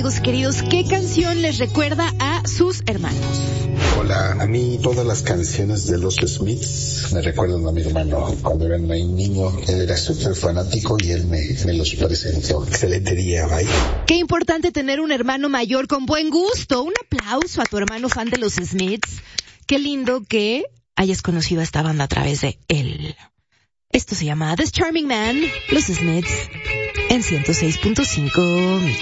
amigos queridos, ¿qué canción les recuerda a sus hermanos? Hola, a mí todas las canciones de los Smiths me recuerdan a mi hermano. Cuando era un niño, él era súper fanático y él me los presentó. Excelente día, bye. Qué importante tener un hermano mayor con buen gusto. Un aplauso a tu hermano fan de los Smiths. Qué lindo que hayas conocido a esta banda a través de él. Esto se llama The Charming Man, los Smiths, en 106.5 Mix.